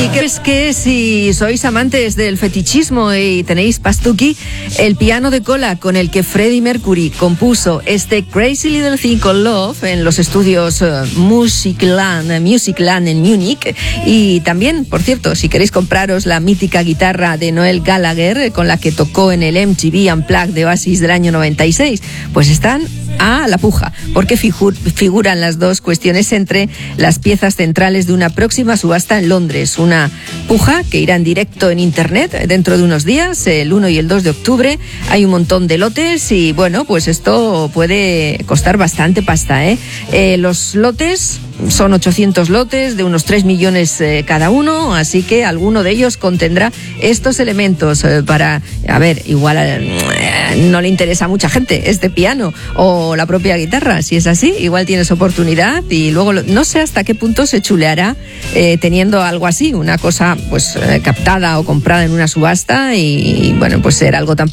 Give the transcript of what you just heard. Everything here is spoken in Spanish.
Y que si sois amantes del fetichismo y tenéis pastuqui, el piano de cola con el que Freddie Mercury compuso este Crazy Little Thing Called Love en los estudios Musicland en Múnich. Y también, por cierto, si queréis compraros la mítica guitarra de Noel Gallagher con la que tocó en el MTV Unplugged de Oasis del año 96, pues están a la puja, porque figuran las dos cuestiones entre las piezas centrales de una próxima subasta en Londres. Una puja que irá en directo en internet dentro de unos días, el 1 y el 2 de octubre. Hay un montón de lotes y bueno, pues esto puede costar bastante pasta, ¿eh? Los lotes son 800 lotes de unos 3 millones cada uno, así que alguno de ellos contendrá estos elementos para, a ver, igual no le interesa a mucha gente este piano o la propia guitarra. Si es así, igual tienes oportunidad y luego no sé hasta qué punto se chuleará teniendo algo así, una cosa pues captada o comprada en una subasta y bueno, pues ser algo tan